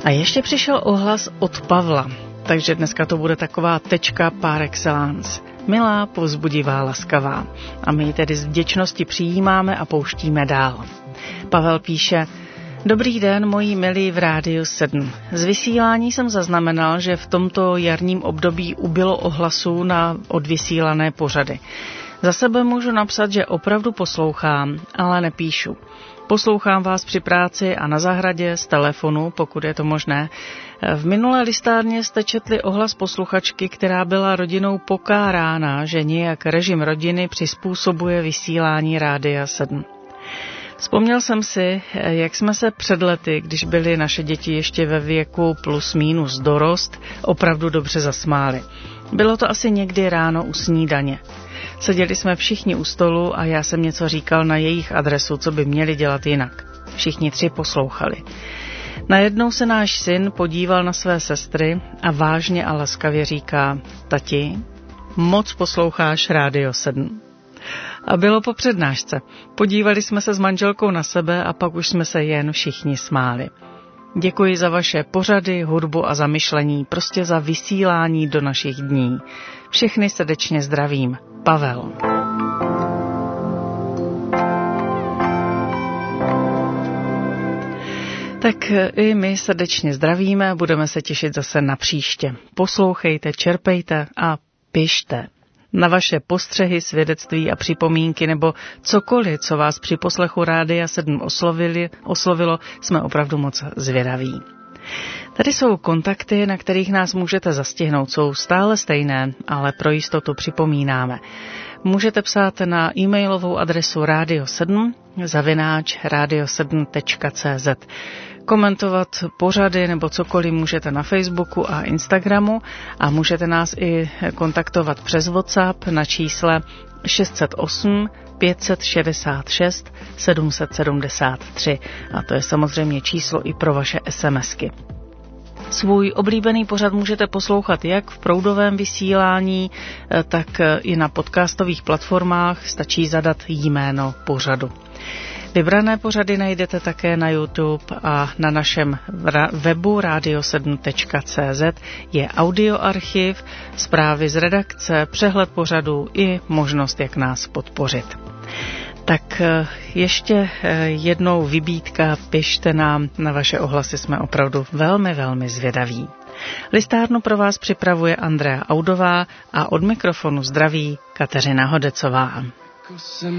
A ještě přišel ohlas od Pavla, takže dneska to bude taková tečka par excellence. Milá, povzbudivá, laskavá. A my ji tedy z vděčnosti přijímáme a pouštíme dál. Pavel píše: Dobrý den, moji milí v Rádiu 7. Z vysílání jsem zaznamenal, že v tomto jarním období ubylo ohlasů na odvysílané pořady. Za sebe můžu napsat, že opravdu poslouchám, ale nepíšu. Poslouchám vás při práci a na zahradě, z telefonu, pokud je to možné. V minulé listárně jste četli ohlas posluchačky, která byla rodinou pokárána, že nějak režim rodiny přizpůsobuje vysílání Rádia 7. Vzpomněl jsem si, jak jsme se před lety, když byly naše děti ještě ve věku plus minus dorost, opravdu dobře zasmáli. Bylo to asi někdy ráno u snídaně. Seděli jsme všichni u stolu a já jsem něco říkal na jejich adresu, co by měli dělat jinak. Všichni tři poslouchali. Najednou se náš syn podíval na své sestry a vážně a laskavě říká: Tati, moc posloucháš Rádio 7. A bylo po přednášce. Podívali jsme se s manželkou na sebe a pak už jsme se jen všichni smáli. Děkuji za vaše pořady, hudbu a zamyšlení, prostě za vysílání do našich dní. Všechny srdečně zdravím. Pavel. Tak i my srdečně zdravíme, budeme se těšit zase na příště. Poslouchejte, čerpejte a pište. Na vaše postřehy, svědectví a připomínky nebo cokoliv, co vás při poslechu Rádia 7 oslovilo, jsme opravdu moc zvědaví. Tady jsou kontakty, na kterých nás můžete zastihnout. Jsou stále stejné, ale pro jistotu připomínáme. Můžete psát na e-mailovou adresu radio7@radio7.cz. Komentovat pořady nebo cokoliv můžete na Facebooku a Instagramu a můžete nás i kontaktovat přes WhatsApp na čísle 608 566 773 a to je samozřejmě číslo i pro vaše SMSky. Svůj oblíbený pořad můžete poslouchat jak v proudovém vysílání, tak i na podcastových platformách, stačí zadat jméno pořadu. Vybrané pořady najdete také na YouTube a na našem webu radio7.cz je audioarchiv, zprávy z redakce, přehled pořadů i možnost, jak nás podpořit. Tak ještě jednou vybídka, pište nám, na vaše ohlasy jsme opravdu velmi, velmi zvědaví. Listárnu pro vás připravuje Andrea Audová a od mikrofonu zdraví Kateřina Hodecová.